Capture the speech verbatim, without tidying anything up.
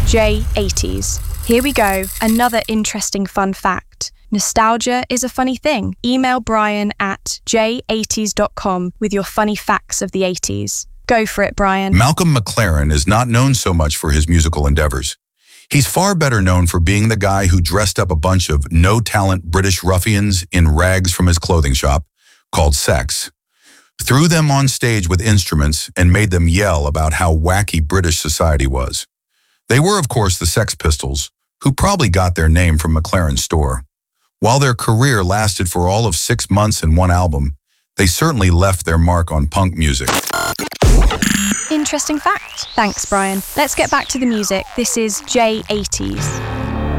J eighties. Here we go, another interesting fun fact. Nostalgia is a funny thing. Email Brian at j eighties dot com with your funny facts of the eighties. Go for it, Brian. Malcolm McLaren is not known so much for his musical endeavors. He's far better known for being the guy who dressed up a bunch of no-talent British ruffians in rags from his clothing shop, called Sex, threw them on stage with instruments and made them yell about how wacky British society was. They were, of course, the Sex Pistols, who probably got their name from McLaren's store. While their career lasted for all of six months and one album, they certainly left their mark on punk music. Interesting fact. Thanks, Brian. Let's get back to the music. This is J eighties.